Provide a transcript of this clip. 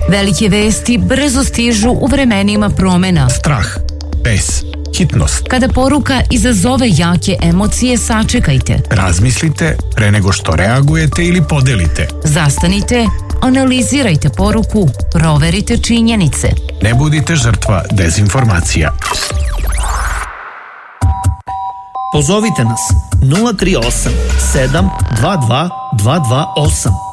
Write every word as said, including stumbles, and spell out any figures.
Velike vesti brzo stižu u vremenima promena. Strah, bes, hitnost. Kada poruka izazove jake emocije, sačekajte. Razmislite pre nego što reagujete ili podelite. Zastanite, analizirajte poruku, proverite činjenice. Ne budite žrtva dezinformacija. Pozovite nas nula tri osam sedam dva dva dva dva osam.